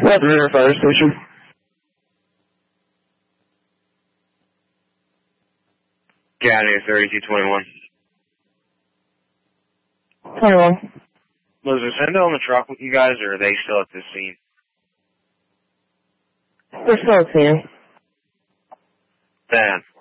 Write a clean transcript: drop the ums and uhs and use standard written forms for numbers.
West River Fire Station. Academy 3221. 21. Was Rosendo on the truck with you guys, or are they still at this scene? They're still seeing. Then,